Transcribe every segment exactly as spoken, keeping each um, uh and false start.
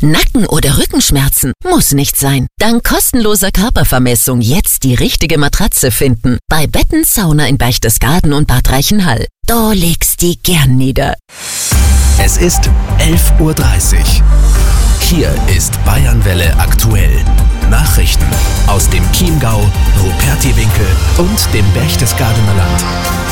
Nacken- oder Rückenschmerzen? Muss nicht sein. Dank kostenloser Körpervermessung jetzt die richtige Matratze finden. Bei Betten Sauna in Berchtesgaden und Bad Reichenhall. Da legst die gern nieder. Es ist elf Uhr dreißig. Hier ist Bayernwelle aktuell. Nachrichten aus dem Chiemgau, Rupertiwinkel und dem Berchtesgadener Land.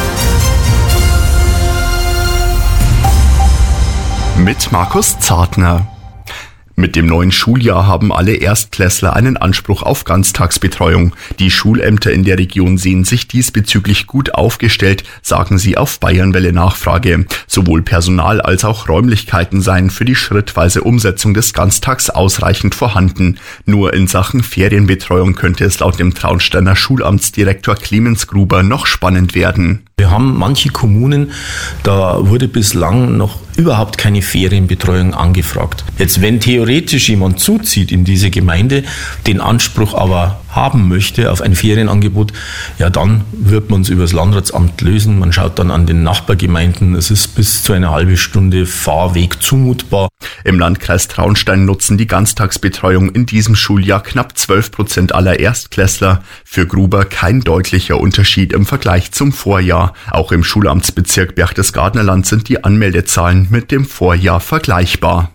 Mit Markus Zartner. Mit dem neuen Schuljahr haben alle Erstklässler einen Anspruch auf Ganztagsbetreuung. Die Schulämter in der Region sehen sich diesbezüglich gut aufgestellt, sagen sie auf Bayernwelle Nachfrage. Sowohl Personal als auch Räumlichkeiten seien für die schrittweise Umsetzung des Ganztags ausreichend vorhanden. Nur in Sachen Ferienbetreuung könnte es laut dem Traunsteiner Schulamtsdirektor Clemens Gruber noch spannend werden. Wir haben manche Kommunen, da wurde bislang noch überhaupt keine Ferienbetreuung angefragt. Jetzt, wenn theoretisch jemand zuzieht in diese Gemeinde, den Anspruch aber haben möchte auf ein Ferienangebot, ja, dann wird man es über das Landratsamt lösen. Man schaut dann an den Nachbargemeinden. Es ist bis zu eine halbe Stunde Fahrweg zumutbar. Im Landkreis Traunstein nutzen die Ganztagsbetreuung in diesem Schuljahr knapp zwölf Prozent aller Erstklässler. Für Gruber kein deutlicher Unterschied im Vergleich zum Vorjahr. Auch im Schulamtsbezirk Berchtesgadener Land sind die Anmeldezahlen mit dem Vorjahr vergleichbar.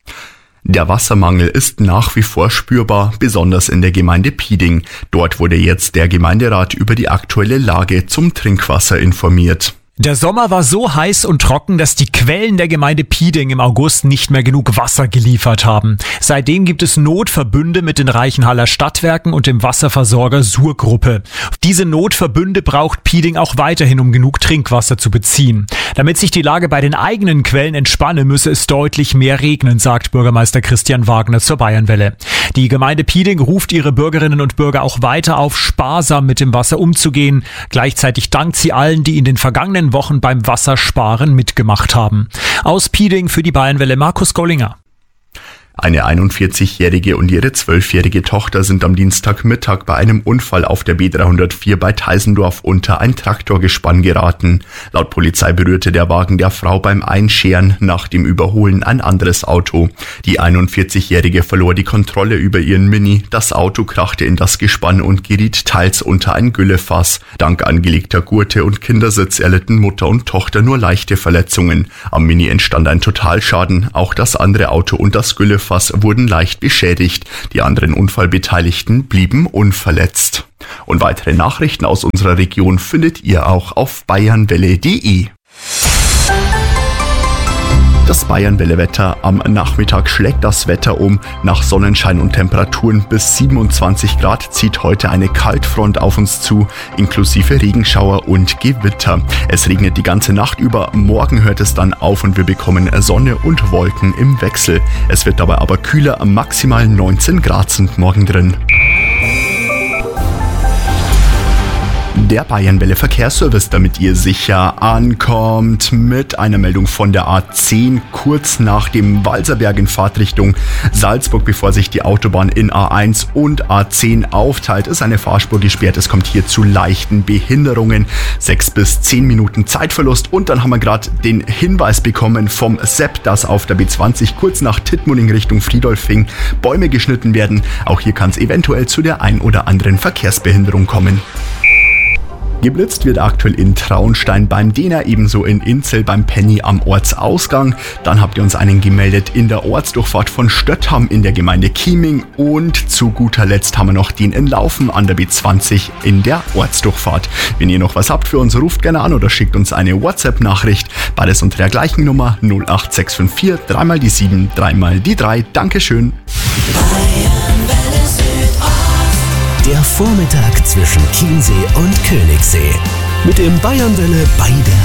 Der Wassermangel ist nach wie vor spürbar, besonders in der Gemeinde Pieding. Dort wurde jetzt der Gemeinderat über die aktuelle Lage zum Trinkwasser informiert. Der Sommer war so heiß und trocken, dass die Quellen der Gemeinde Pieding im August nicht mehr genug Wasser geliefert haben. Seitdem gibt es Notverbünde mit den Reichenhaller Stadtwerken und dem Wasserversorger Sur-Gruppe. Diese Notverbünde braucht Pieding auch weiterhin, um genug Trinkwasser zu beziehen. Damit sich die Lage bei den eigenen Quellen entspanne, müsse es deutlich mehr regnen, sagt Bürgermeister Christian Wagner zur Bayernwelle. Die Gemeinde Pieding ruft ihre Bürgerinnen und Bürger auch weiter auf, sparsam mit dem Wasser umzugehen. Gleichzeitig dankt sie allen, die in den vergangenen Wochen beim Wassersparen mitgemacht haben. Aus Pieding für die Bayernwelle Markus Gollinger. Eine einundvierzigjährige und ihre zwölfjährige Tochter sind am Dienstagmittag bei einem Unfall auf der B dreihundertvier bei Teisendorf unter ein Traktorgespann geraten. Laut Polizei berührte der Wagen der Frau beim Einscheren nach dem Überholen ein anderes Auto. Die einundvierzigjährige verlor die Kontrolle über ihren Mini. Das Auto krachte in das Gespann und geriet teils unter ein Güllefass. Dank angelegter Gurte und Kindersitz erlitten Mutter und Tochter nur leichte Verletzungen. Am Mini entstand ein Totalschaden. Auch das andere Auto und das Güllefass wurden leicht beschädigt. Die anderen Unfallbeteiligten blieben unverletzt. Und weitere Nachrichten aus unserer Region findet ihr auch auf bayernwelle punkt de. Das Bayernwelle-Wetter. Am Nachmittag schlägt das Wetter um. Nach Sonnenschein und Temperaturen bis siebenundzwanzig Grad zieht heute eine Kaltfront auf uns zu, inklusive Regenschauer und Gewitter. Es regnet die ganze Nacht über. Morgen hört es dann auf und wir bekommen Sonne und Wolken im Wechsel. Es wird dabei aber kühler. Maximal neunzehn Grad sind morgen drin. Der Bayernwelle Verkehrsservice, damit ihr sicher ankommt, mit einer Meldung von der A zehn kurz nach dem Walserberg in Fahrtrichtung Salzburg, bevor sich die Autobahn in A eins und A zehn aufteilt, ist eine Fahrspur gesperrt. Es kommt hier zu leichten Behinderungen. Sechs bis zehn Minuten Zeitverlust und dann haben wir gerade den Hinweis bekommen vom Sepp, dass auf der B zwanzig kurz nach Tittmoning Richtung Friedolfing Bäume geschnitten werden. Auch hier kann es eventuell zu der ein oder anderen Verkehrsbehinderung kommen. Geblitzt wird aktuell in Traunstein beim Dehner, ebenso in Inzell beim Penny am Ortsausgang. Dann habt ihr uns einen gemeldet in der Ortsdurchfahrt von Stöttham in der Gemeinde Chieming. Und zu guter Letzt haben wir noch den in Laufen an der B zwanzig in der Ortsdurchfahrt. Wenn ihr noch was habt für uns, ruft gerne an oder schickt uns eine WhatsApp-Nachricht. Beides unter der gleichen Nummer null acht sechs fünf vier, dreimal die sieben, dreimal die drei. Dankeschön. Der Vormittag zwischen Chiemsee und Königssee. Mit dem Bayernwelle bei der